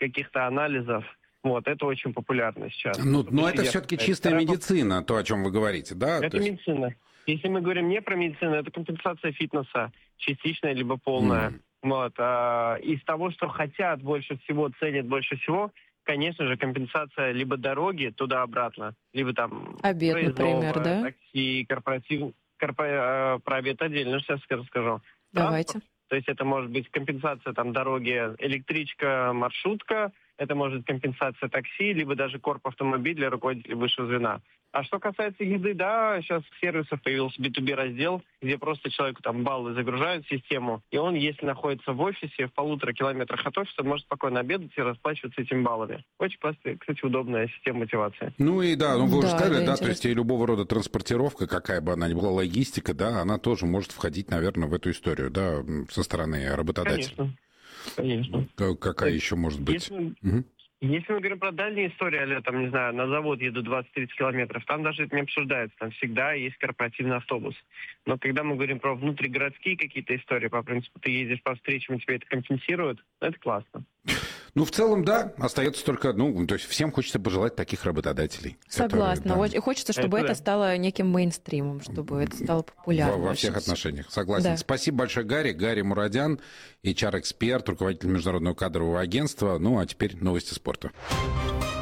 каких-то анализов. Вот, это очень популярно сейчас. Но это все-таки чистая медицина, то, о чем вы говорите, да? Это медицина. Если мы говорим не про медицину, это компенсация фитнеса, частичная либо полная. Вот. Из того, что хотят больше всего, ценят больше всего, конечно же, компенсация либо дороги туда-обратно, либо там обед, например, да? Такси, про обед отдельно сейчас расскажу. Давайте. То есть это может быть компенсация там дороги, электричка, маршрутка, это может быть компенсация такси, либо даже корпавтомобиль для руководителей высшего звена. А что касается еды, да, сейчас в сервисах появился B2B раздел, где просто человеку там баллы загружают в систему, и он, если находится в офисе, в 1,5 километрах от офиса, может спокойно обедать и расплачиваться этими баллами. Очень классная, кстати, удобная система мотивации. Ну и да, вы уже сказали, да, то есть и любого рода транспортировка, какая бы она ни была, логистика, да, она тоже может входить, наверное, в эту историю, да, со стороны работодателя. Конечно. Какая еще может быть? Если мы говорим про дальние истории, там, не знаю, на завод еду 20-30 километров, там даже это не обсуждается, там всегда есть корпоративный автобус. Но когда мы говорим про внутригородские какие-то истории, по принципу, ты ездишь по встречам, и тебе это компенсируют, это классно. Ну, в целом, да, остается только, то есть всем хочется пожелать таких работодателей. Согласна. Которые, да. Хочется, чтобы это стало неким мейнстримом, чтобы это стало популярным. Во всех отношениях. Согласен. Да. Спасибо большое, Гарри. Гарри Мурадян, HR-эксперт, руководитель Международного кадрового агентства. Ну, а теперь новости спорта.